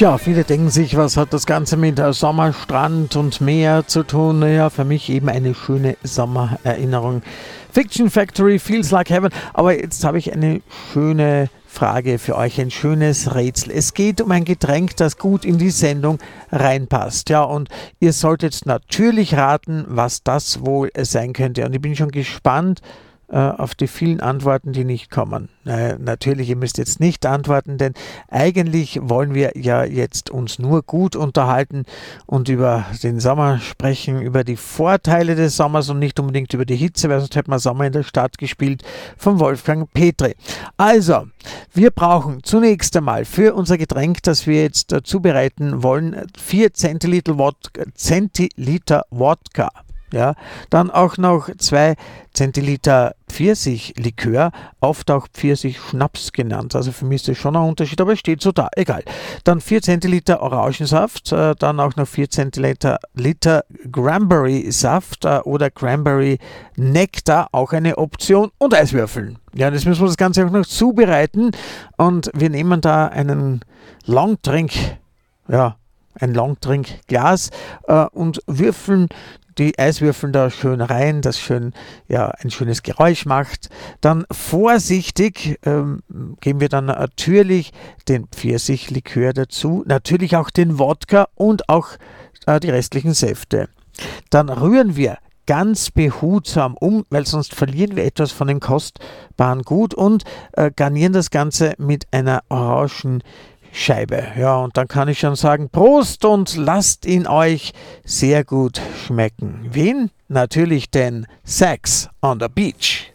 Tja, viele denken sich, was hat das Ganze mit Sommer, Strand und Meer zu tun? Naja, für mich eben eine schöne Sommererinnerung. Fiction Factory feels like heaven. Aber jetzt habe ich eine schöne Frage für euch, ein schönes Rätsel. Es geht um ein Getränk, das gut in die Sendung reinpasst. Ja, und ihr solltet natürlich raten, was das wohl sein könnte. Und ich bin schon gespannt auf die vielen Antworten, die nicht kommen. Natürlich, ihr müsst jetzt nicht antworten, denn eigentlich wollen wir ja jetzt uns nur gut unterhalten und über den Sommer sprechen, über die Vorteile des Sommers und nicht unbedingt über die Hitze, weil sonst hätten wir Sommer in der Stadt gespielt von Wolfgang Petri. Also, wir brauchen zunächst einmal für unser Getränk, das wir jetzt zubereiten wollen, 4 Zentiliter Wodka. Ja, dann auch noch 2 Zentiliter Pfirsichlikör, oft auch Pfirsich-Schnaps genannt. Also für mich ist das schon ein Unterschied, aber es steht so da, egal. Dann 4 Zentiliter Orangensaft, dann auch noch 4 Zentiliter Cranberry-Saft oder Cranberry-Nektar, auch eine Option, und Eiswürfeln. Ja, das müssen wir das Ganze auch noch zubereiten und wir nehmen da einen Longdrink, ja, ein Longdrink-Glas und würfeln die Eiswürfel da schön rein, das schön, ja, ein schönes Geräusch macht. Dann vorsichtig geben wir dann natürlich den Pfirsichlikör dazu, natürlich auch den Wodka und auch die restlichen Säfte. Dann rühren wir ganz behutsam um, weil sonst verlieren wir etwas von dem kostbaren Gut, und garnieren das Ganze mit einer Orangenscheibe. Ja, und dann kann ich schon sagen, Prost und lasst ihn euch sehr gut schmecken. Wen? Natürlich den Sex on the Beach.